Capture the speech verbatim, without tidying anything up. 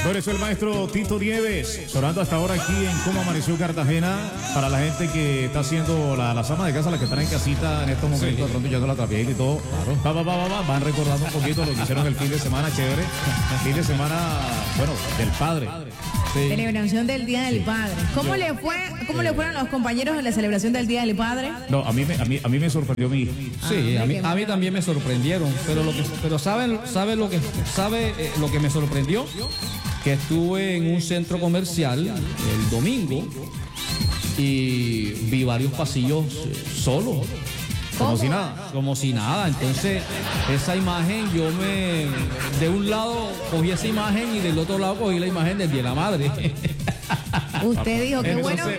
Bueno, soy el maestro Tito Nieves, sonando hasta ahora aquí en Cómo Amaneció Cartagena. Para la gente que está haciendo la, las amas de casa, las que están en casita en estos momentos, sí, de pronto yendo la trapieta y todo, claro. va, va, va, va, va, van recordando un poquito lo que hicieron el fin de semana, chévere. Fin de semana, bueno, del padre. Sí. Celebración del Día del Padre. ¿Cómo sí. le fue? ¿Cómo sí. le fueron los compañeros en la celebración del Día del Padre? No, a mí me, a mí, a mí me sorprendió mi hija. Sí, ah, a mí, a mí también me sorprendieron, pero lo que, pero saben, sabe lo que, sabe eh, lo que me sorprendió, que estuve en un centro comercial el domingo y vi varios pasillos eh, solos. Como si nada. Como si nada. Entonces, esa imagen, yo me... De un lado cogí esa imagen y del otro lado cogí la imagen del Día de la Madre. Usted dijo que bueno...